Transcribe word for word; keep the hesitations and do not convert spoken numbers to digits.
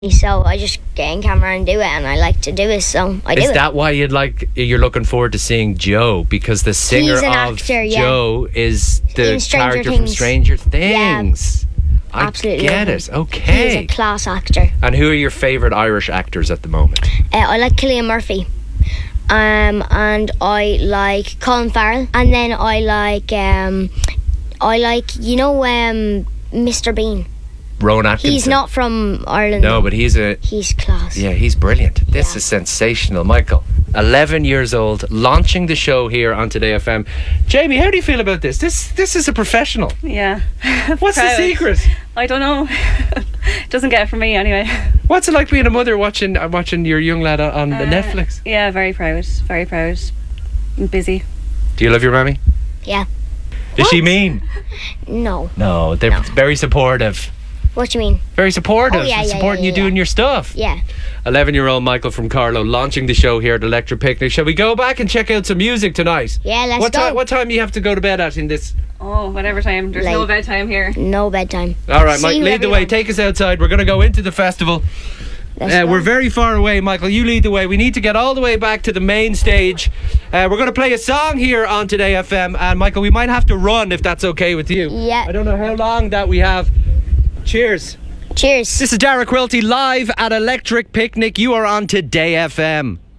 So I just get in camera and do it, and I like to do it, so I do Is it. that why you'd like you're looking forward to seeing Joe? Because the singer He's an of actor, yeah. Joe is the In Stranger character from Things. Stranger Things. I Absolutely get love him. it. Okay. He's a class actor. And who are your favourite Irish actors at the moment? Uh, I like Cillian Murphy. Um, and I like Colin Farrell. And then I like, um, I like, you know, um, Mister Bean. Rowan Atkinson. He's not from Ireland. No, but he's a He's class. yeah, he's brilliant. This Yeah. is sensational, Michael. eleven years old, launching the show here on Today F M. Jamie, how do you feel about this? This this is a professional. Yeah. What's the Proud. secret? I don't know. Doesn't get it from me anyway. What's it like being a mother watching uh, watching your young lad on, on the Uh, Netflix? Yeah, very proud. Very proud. I'm busy. Do you love your mammy? Yeah. Is she mean? No. No, they're No. very supportive. What do you mean? Very supportive. Oh, yeah, yeah, supporting yeah, you yeah. doing your stuff. Yeah. eleven-year-old Michael from Carlow launching the show here at Electric Picnic. Shall we go back and check out some music tonight? Yeah, let's what go. Ti- what time do you have to go to bed at in this? Oh, whatever time. There's no Late. bedtime here. No bedtime. All right, See Mike, lead whoever the you way. want. Take us outside. We're going to go into the festival. Let's Uh, go. we're very far away, Michael. You lead the way. We need to get all the way back to the main stage. Uh, we're going to play a song here on Today F M. And Michael, we might have to run if that's okay with you. Yeah. I don't know how long that we have. Cheers. Cheers. This is Dara Quilty live at Electric Picnic. You are on Today F M.